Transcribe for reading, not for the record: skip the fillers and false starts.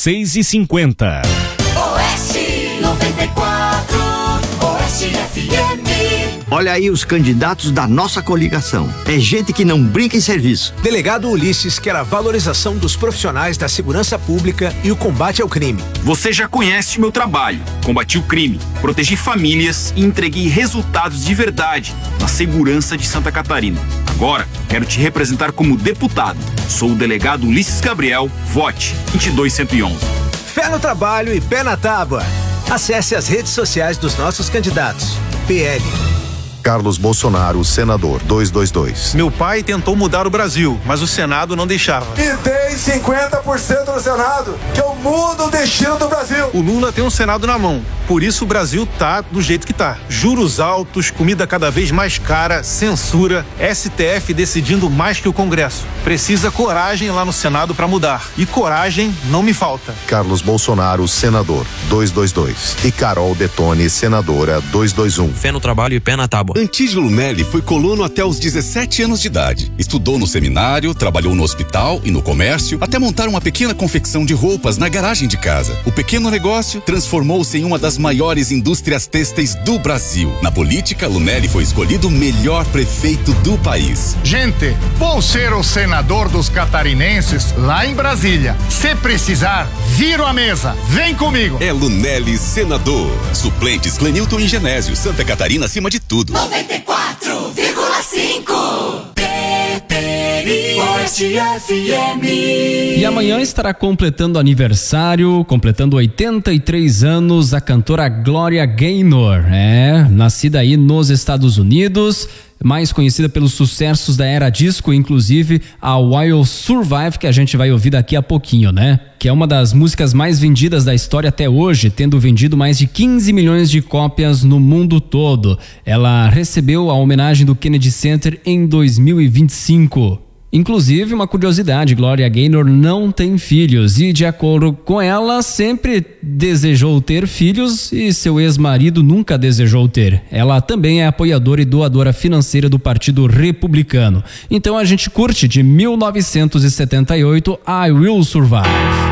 6h50. Oeste 94, Oeste FM. Olha aí os candidatos da nossa coligação. É gente que não brinca em serviço. Delegado Ulisses quer a valorização dos profissionais da segurança pública e o combate ao crime. Você já conhece o meu trabalho. Combati o crime, protegi famílias e entreguei resultados de verdade na segurança de Santa Catarina. Agora, quero te representar como deputado. Sou o delegado Ulisses Gabriel. Vote 22111. Fé no trabalho e pé na tábua. Acesse as redes sociais dos nossos candidatos. PL. Carlos Bolsonaro, senador, 222. Meu pai tentou mudar o Brasil, mas o Senado não deixava. E tem 50% no Senado, que eu mudo o destino do Brasil. O Lula tem um Senado na mão, por isso o Brasil tá do jeito que tá. Juros altos, comida cada vez mais cara, censura, STF decidindo mais que o Congresso. Precisa coragem lá no Senado para mudar. E coragem não me falta. Carlos Bolsonaro, senador, 222. E Carol Detone, senadora, 221. Fé no trabalho e pé na tábua. Antígeno Melli foi colono até os 17 anos de idade. Estudou no seminário, trabalhou no hospital e no comércio, até montar uma pequena confecção de roupas na garagem de casa. O pequeno negócio transformou-se em uma das maiores indústrias têxteis do Brasil. Na política, Lunelli foi escolhido o melhor prefeito do país. Gente, vou ser o senador dos catarinenses lá em Brasília. Se precisar, viro a mesa. Vem comigo. É Lunelli, senador. Suplentes Clenilton e Genésio. Santa Catarina acima de tudo. 94,5 Peperi Oeste FM. E amanhã estará completando aniversário, completando 83 anos, a cantora Gloria Gaynor. Nascida aí nos Estados Unidos, mais conhecida pelos sucessos da era disco, inclusive a Will Survive, que a gente vai ouvir daqui a pouquinho, né? Que é uma das músicas mais vendidas da história até hoje, tendo vendido mais de 15 milhões de cópias no mundo todo. Ela recebeu a homenagem do Kennedy Center em 2025. Inclusive, uma curiosidade, Gloria Gaynor não tem filhos e, de acordo com ela, sempre desejou ter filhos e seu ex-marido nunca desejou ter. Ela também é apoiadora e doadora financeira do Partido Republicano. Então a gente curte de 1978 I Will Survive.